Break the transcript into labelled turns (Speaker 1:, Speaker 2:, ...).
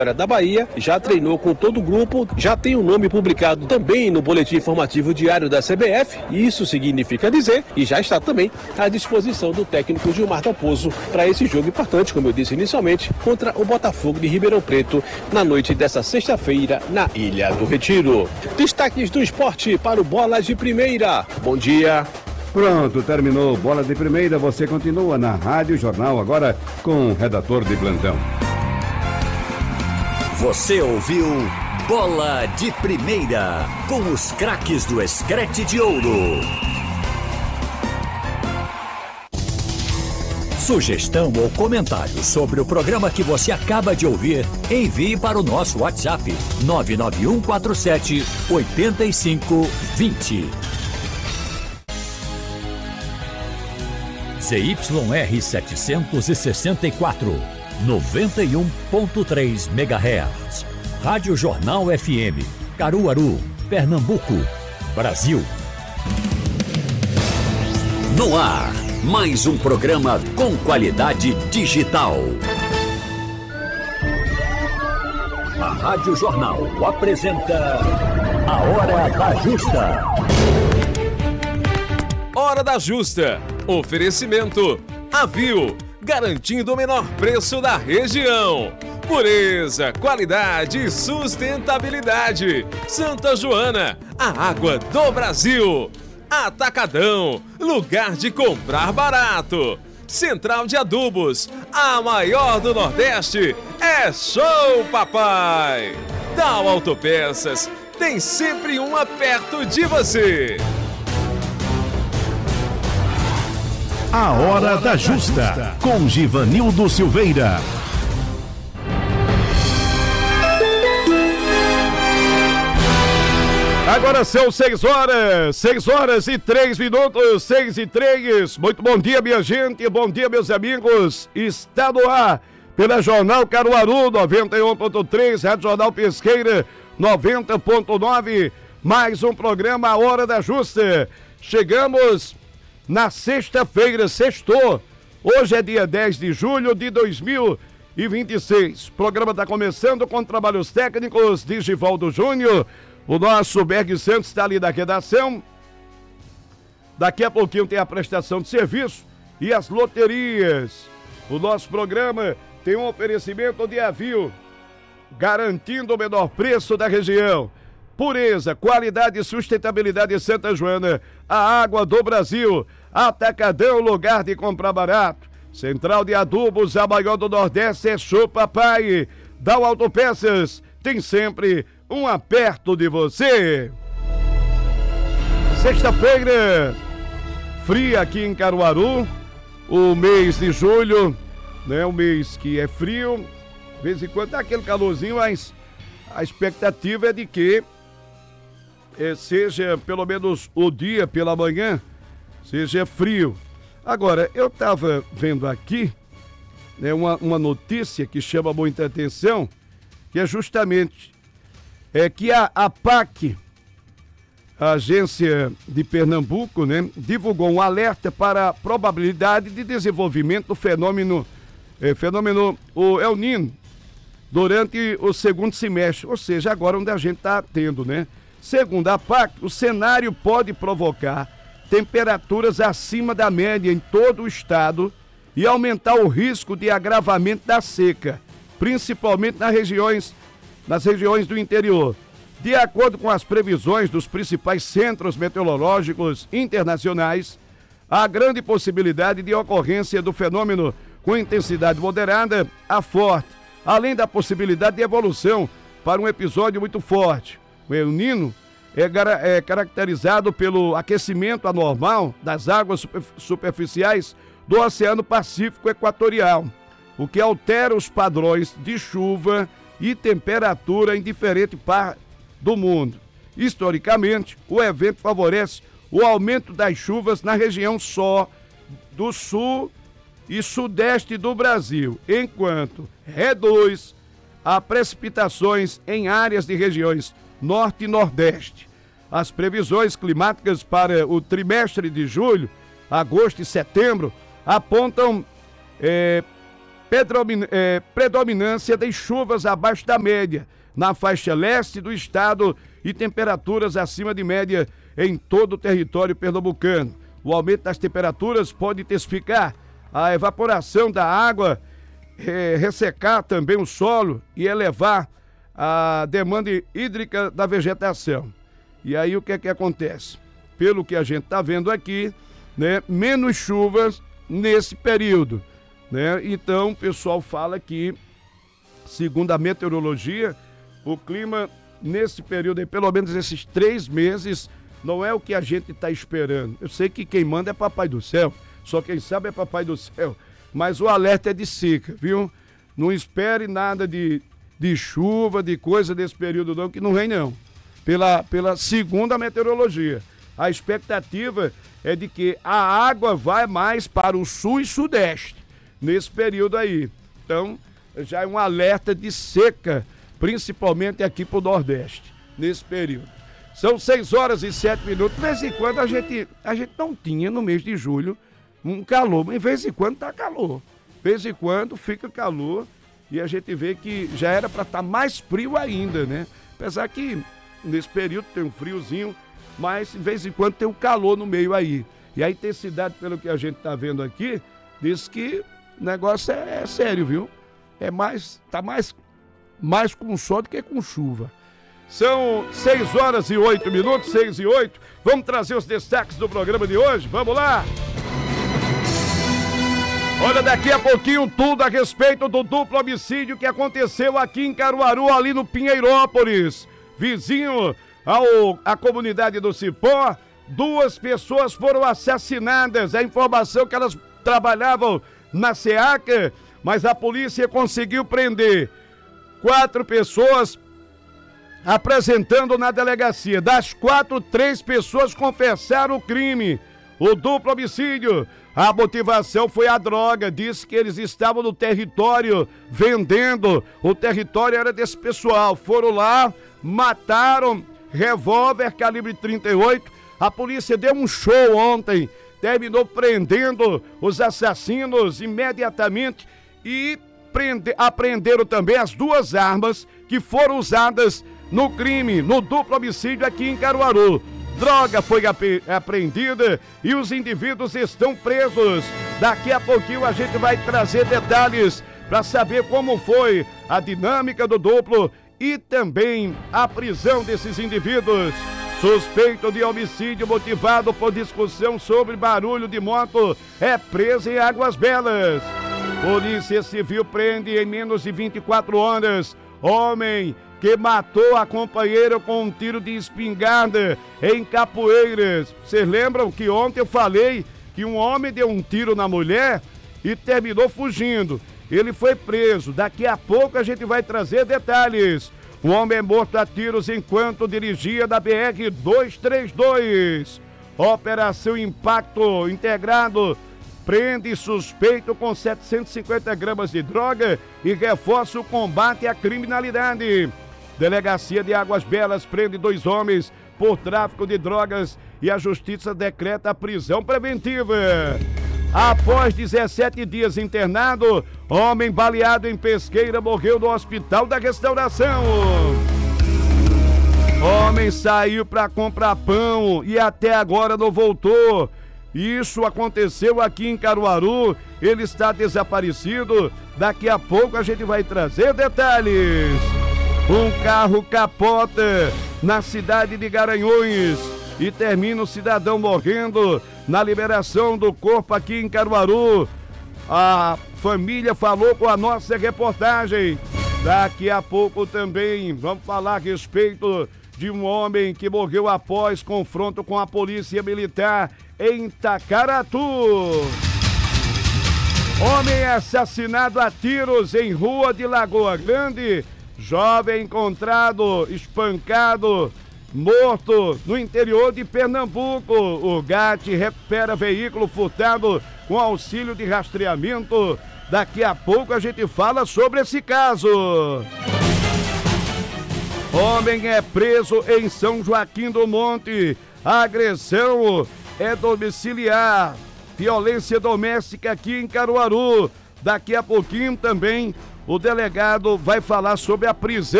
Speaker 1: da Bahia, já treinou com todo o grupo, já tem o nome publicado também no boletim informativo diário da CBF, isso significa dizer, e já está também à disposição do técnico Gilmar Dalpozo para esse jogo importante, como eu disse inicialmente, contra o Botafogo de Ribeirão Preto, na noite dessa sexta-feira, na Ilha do Retiro. Destaques do esporte para o Bola de Primeira. Bom dia.
Speaker 2: Pronto, terminou Bola de Primeira, você continua na Rádio Jornal, agora com o redator de plantão.
Speaker 3: Você ouviu Bola de Primeira, com os craques do Escrete de Ouro. Sugestão ou comentário sobre o programa que você acaba de ouvir, envie para o nosso WhatsApp 99147 8520. ZYR 764, 91.3 MHz. Rádio Jornal FM, Caruaru, Pernambuco, Brasil. No ar, mais um programa com qualidade digital. A Rádio Jornal apresenta A Hora da Justa.
Speaker 4: Hora da Justa. Oferecimento Avil, garantindo o menor preço da região. Pureza, qualidade e sustentabilidade. Santa Joana, a água do Brasil. Atacadão, lugar de comprar barato. Central de Adubos, a maior do Nordeste. É show, papai! Dal Autopeças, tem sempre uma perto de você.
Speaker 5: A Hora da Justa, com Givanildo Silveira.
Speaker 6: Agora são 6 horas e 3 minutos, 6 e 3. Muito bom dia, minha gente, bom dia, meus amigos. Está no ar pela Jornal Caruaru 91.3, Rádio Jornal Pesqueira 90.9. Mais um programa A Hora da Justa. Chegamos na sexta-feira, sextou. Hoje é dia 10 de julho de 2026. O programa está começando com trabalhos técnicos de Givaldo Júnior. O nosso Berg Santos está ali da redação. Daqui a pouquinho tem a prestação de serviço e as loterias. O nosso programa tem um oferecimento de Avil, garantindo o menor preço da região. Pureza, qualidade e sustentabilidade de Santa Joana, a água do Brasil. Atacadão, lugar de comprar barato. Central de Adubos, a maior do Nordeste, é show, papai. Dal Autopeças, tem sempre um aperto de você. Sexta-feira, fria aqui em Caruaru. O mês de julho, né? O mês que é frio. De vez em quando dá aquele calorzinho, mas a expectativa é de que seja pelo menos o dia pela manhã, seja frio. Agora, eu estava vendo aqui, né, uma notícia que chama muita atenção, que é justamente que a APAC, a agência de Pernambuco, né, divulgou um alerta para a probabilidade de desenvolvimento do fenômeno o El Niño durante o segundo semestre, ou seja, agora onde a gente está tendo, né? Segundo a APAC, o cenário pode provocar temperaturas acima da média em todo o estado e aumentar o risco de agravamento da seca, principalmente nas regiões do interior. De acordo com as previsões dos principais centros meteorológicos internacionais, há grande possibilidade de ocorrência do fenômeno com intensidade moderada a forte, além da possibilidade de evolução para um episódio muito forte. O El Niño é caracterizado pelo aquecimento anormal das águas superficiais do Oceano Pacífico Equatorial, o que altera os padrões de chuva e temperatura em diferentes partes do mundo. Historicamente, o evento favorece o aumento das chuvas na região do sul e sudeste do Brasil, enquanto reduz as precipitações em áreas de regiões norte e nordeste. As previsões climáticas para o trimestre de julho, agosto e setembro apontam predominância de chuvas abaixo da média na faixa leste do estado e temperaturas acima de média em todo o território pernambucano. O aumento das temperaturas pode intensificar a evaporação da água, ressecar também o solo e elevar a demanda hídrica da vegetação. E aí o que é que acontece? Pelo que a gente está vendo aqui, né, menos chuvas nesse período, né? Então o pessoal fala que, segundo a meteorologia, o clima nesse período, aí, pelo menos esses 3 meses, não é o que a gente está esperando. Eu sei que quem manda é Papai do Céu, só quem sabe é Papai do Céu, mas o alerta é de seca, viu? Não espere nada de chuva, de coisa desse período não, que não vem não. Pela segunda meteorologia, a expectativa é de que a água vai mais para o sul e sudeste nesse período aí. Então, já é um alerta de seca, principalmente aqui para o Nordeste, nesse período. São 6h07. De vez em quando a gente não tinha no mês de julho um calor, mas de vez em quando tá calor. De vez em quando fica calor e a gente vê que já era para estar mais frio ainda, né? Apesar que nesse período tem um friozinho, mas de vez em quando tem um calor no meio aí. E a intensidade, pelo que a gente tá vendo aqui, diz que o negócio é sério, viu? Tá mais com sol do que com chuva. São 6h08, 6h08. Vamos trazer os destaques do programa de hoje? Vamos lá! Olha, daqui a pouquinho tudo a respeito do duplo homicídio que aconteceu aqui em Caruaru, ali no Pinheirópolis. Vizinho à comunidade do Cipó, 2 pessoas foram assassinadas. A informação que elas trabalhavam na SEACA, mas a polícia conseguiu prender 4 pessoas apresentando na delegacia. Das 4, 3 pessoas confessaram o crime. O duplo homicídio, a motivação foi a droga. Disse que eles estavam no território vendendo. O território era desse pessoal. Foram lá, mataram, revólver calibre 38. A polícia deu um show ontem. Terminou prendendo os assassinos imediatamente e apreenderam também as 2 armas que foram usadas no crime, no duplo homicídio aqui em Caruaru. Droga foi apreendida e os indivíduos estão presos. Daqui a pouquinho a gente vai trazer detalhes para saber como foi a dinâmica do duplo e também a prisão desses indivíduos. Suspeito de homicídio motivado por discussão sobre barulho de moto é preso em Águas Belas. Polícia Civil prende em menos de 24 horas homem que matou a companheira com um tiro de espingarda em Capoeiras. Vocês lembram que ontem eu falei que um homem deu um tiro na mulher e terminou fugindo? Ele foi preso. Daqui a pouco a gente vai trazer detalhes. Um homem é morto a tiros enquanto dirigia da BR-232. Operação Impacto Integrado prende suspeito com 750 gramas de droga e reforça o combate à criminalidade. Delegacia de Águas Belas prende 2 homens por tráfico de drogas e a justiça decreta a prisão preventiva. Após 17 dias internado, homem baleado em Pesqueira morreu no Hospital da Restauração. Homem saiu para comprar pão e até agora não voltou. Isso aconteceu aqui em Caruaru, ele está desaparecido. Daqui a pouco a gente vai trazer detalhes. Um carro capota na cidade de Garanhuns e termina o cidadão morrendo na liberação do corpo aqui em Caruaru. A família falou com a nossa reportagem. Daqui a pouco também vamos falar a respeito de um homem que morreu após confronto com a polícia militar em Tacaratu. Homem é assassinado a tiros em rua de Lagoa Grande. Jovem encontrado espancado, morto no interior de Pernambuco. O GAT recupera veículo furtado com auxílio de rastreamento. Daqui a pouco a gente fala sobre esse caso. Homem é preso em São Joaquim do Monte. A agressão é domiciliar. Violência doméstica aqui em Caruaru. Daqui a pouquinho também o delegado vai falar sobre a prisão